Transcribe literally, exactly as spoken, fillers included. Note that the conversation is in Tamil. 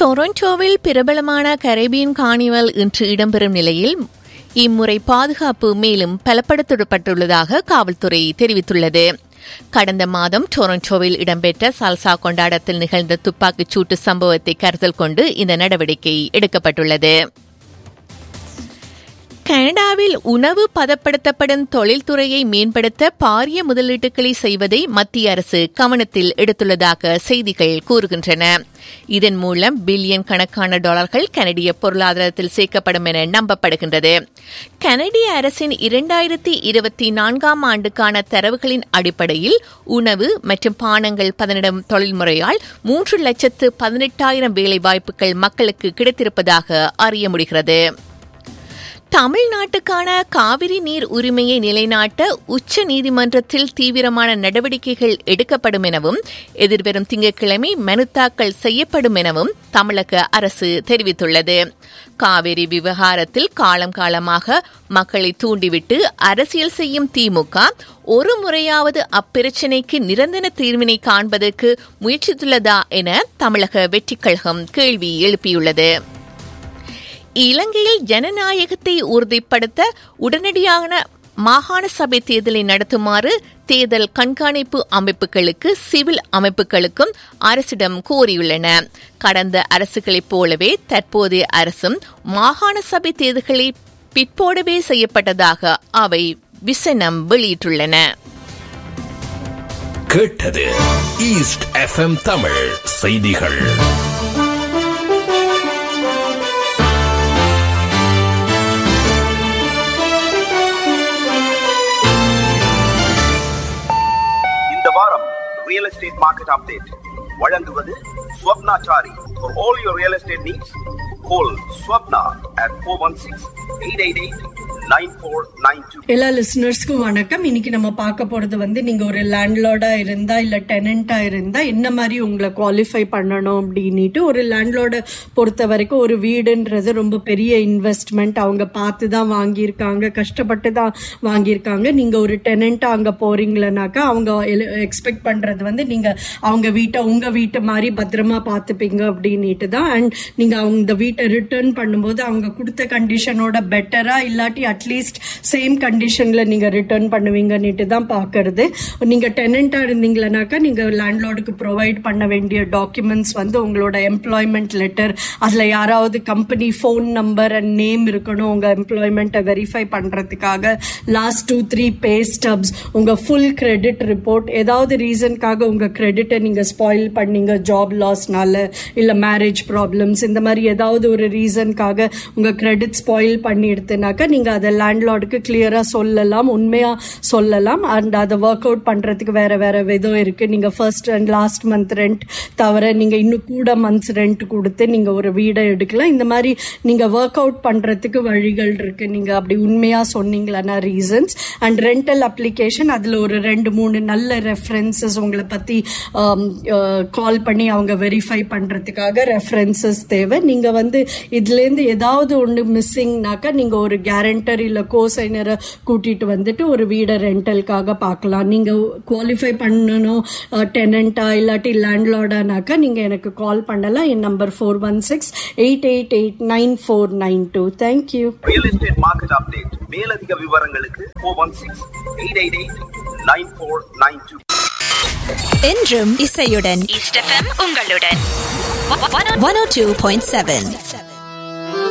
டொரண்டோவில் பிரபலமான கரீபியன் கார்னிவல் இன்று இடம்பெறும் நிலையில் இம்முறை பாதுகாப்பு மேலும் பலப்படுத்தப்பட்டுள்ளதாக காவல்துறை தெரிவித்துள்ளது. கடந்த மாதம் டொரண்டோவில் இடம்பெற்ற சால்சா கொண்டாட்டத்தில் நிகழ்ந்த துப்பாக்கிச் சூட்டு சம்பவத்தை கருத்தில் கொண்டு இந்த நடவடிக்கை எடுக்கப்பட்டுள்ளது. கனடாவில் உணவு பதப்படுத்தப்படும் தொழில்துறையை மேம்படுத்த பாரிய முதலீட்டுகளை செய்வதை மத்திய அரசு கவனத்தில் எடுத்துள்ளதாக செய்திகள் கூறுகின்றன. இதன் மூலம் பில்லியன் கணக்கான டாலர்கள் கனடிய பொருளாதாரத்தில் சேர்க்கப்படும் என நம்பப்படுகின்றது. கனடிய அரசின் இரண்டாயிரத்தி இருபத்தி நான்காம் ஆண்டுக்கான தரவுகளின் அடிப்படையில் உணவு மற்றும் பானங்கள் பதனிடும் தொழில்முறையால் மூன்று லட்சத்து பதினெட்டாயிரம் வேலை வாய்ப்புகள் மக்களுக்கு கிடைத்திருப்பதாக அறிய முடிகிறது. தமிழ்நாட்டுக்கான காவிரி நீர் உரிமையை நிலைநாட்ட உச்ச நீதிமன்றத்தில் தீவிரமான நடவடிக்கைகள் எடுக்கப்படும் எனவும் எதிர்வரும் திங்கட்கிழமை மனு தாக்கல் செய்யப்படும் எனவும் தமிழக அரசு தெரிவித்துள்ளது. காவிரி விவகாரத்தில் காலம் காலமாக மக்களை தூண்டிவிட்டு அரசியல் செய்யும் திமுக ஒரு முறையாவது அப்பிரச்சினைக்கு நிரந்தர தீர்வினை காண்பதற்கு முயற்சித்துள்ளதா என தமிழக வெற்றிக் கழகம் கேள்வி எழுப்பியுள்ளது. இலங்கையில் ஜனநாயகத்தை உறுதிப்படுத்த உடனடியான மாகாண சபை தேர்தலை நடத்துமாறு தேர்தல் கண்காணிப்பு அமைப்புகளுக்கு சிவில் அமைப்புகளுக்கும் அரசிடம் கோரியுள்ளன. கடந்த அரசுகளைப் போலவே தற்போதைய அரசும் மாகாண சபை தேர்தல்களை பிற்போடவே செய்யப்பட்டதாக அவை விசனம் வெளியிட்டுள்ளன. கேட்டது ஈஸ்ட் எஃப்எம் தமிழ் செய்திகள். Real estate market update வழங்குவது Swapnachari. For all your real estate needs, call Swapna at four one six, eight eight eight, nine four nine two. எல்லா லிசனர்ஸ்க்கும் வணக்கம். இன்னைக்கு நம்ம பார்க்க போறது வந்து நீங்க ஒரு லேண்ட்லார்டா இருந்தா இல்ல டெனண்டா இருந்தா என்ன மாதிரி உங்களை குவாலிஃபை பண்ணணும் அப்படின்னுட்டு. ஒரு லேண்ட்லார்டை பொறுத்த வரைக்கும் ஒரு வீடுன்றது ரொம்ப பெரிய இன்வெஸ்ட்மெண்ட். அவங்க பார்த்து தான் வாங்கியிருக்காங்க, கஷ்டப்பட்டு தான் வாங்கியிருக்காங்க. நீங்க ஒரு டெனண்டா அங்க போறீங்களனாக்கா அவங்க எக்ஸ்பெக்ட் பண்றது வந்து நீங்க அவங்க வீட்டை உங்க வீட்டு மாதிரி பத்திரமா பார்த்துப்பீங்க அப்படின்னுட்டு தான். அண்ட் நீங்க அவங்க இந்த வீட்டை ரிட்டர்ன் பண்ணும்போது அவங்க கொடுத்த கண்டிஷனோட பெட்டரா இல்லாட்டி அட்லீஸ்ட் சேம் கண்டிஷன்ல நீங்க ரிட்டர்ன் பண்ணுவீங்கன்னுட்டு தான் பாக்குறது. நீங்க டெனண்டா இருந்தீங்கன்னாக்கா நீங்க லேண்ட்லார்டுக்கு ப்ரொவைட் பண்ண வேண்டிய டாக்குமெண்ட்ஸ் வந்து உங்களோட எம்ப்ளாய்மெண்ட் லெட்டர், அதுல யாராவது company phone number and name இருக்கணும் உங்க எம்ப்ளாய்மெண்ட்டை வெரிஃபை பண்றதுக்காக. லாஸ்ட் டூ த்ரீ பே ஸ்டப்ஸ், உங்க ஃபுல் கிரெடிட் ரிப்போர்ட், ஏதாவது ரீசனுக்காக உங்க கிரெடிட்டை நீங்க ஸ்பாயில் பண்ணீங்க, ஜாப் லாஸ்னால இல்ல மேரேஜ் ப்ராப்ளம்ஸ், இந்த மாதிரி ஏதாவது ஒரு ரீசனுக்காக உங்க கிரெடிட் ஸ்பாயில் பண்ணி எடுத்துனாக்கா நீங்க அதை லேண்ட்லார்டுக்கு கிளியரா சொல்லலாம், உண்மையா சொல்லலாம். அண்ட் அதை ஒர்க் அவுட் பண்றதுக்கு வேற வேற விதம் இருக்கு. நீங்க first and last month rent தவிர நீங்க இன்னும் கூட மந்த்ஸ் ரெண்ட் கொடுத்து நீங்க ஒரு வீடை எடுக்கலாம். இந்த மாதிரி நீங்க ஒர்க் அவுட் பண்றதுக்கு வழிகள் இருக்கு. நீங்க அப்படி உண்மையா சொன்னீங்களா ரீசன்ஸ். அண்ட் ரெண்டல் அப்ளிகேஷன், அதுல ஒரு ரெண்டு மூணு நல்ல ரெஃபரன்சஸ் உங்களை பத்தி கால் பண்ணி அவங்க வெரிஃபை பண்றதுக்காக ரெஃபரன்சஸ் தேவை. நீங்க வந்து இதுல இருந்து ஏதாவது ஒன்று மிஸ்ஸிங்னாக்கா நீங்க ஒரு கேரண்டர் இல்ல கோசைனரை கூட்டிட்டு வந்துட்டு ஒரு வீடை ரெண்டலுக்காக பார்க்கலாம். நீங்க குவாலிஃபை பண்ணணும் டெனண்டா இல்லாட்டி லேண்ட்லார்டானாக்கா நீங்க எனக்கு கால் பண்ணலாம். என் number four one six eight eight eight nine four nine two. Thank you. Real estate market update. மேலதிக விவரங்களுக்கு four one six eight eight eight nine four nine two. என்றும் இசையுடன் ஈஸ்ட் எஃப்எம் உங்களுடன் one oh two point seven.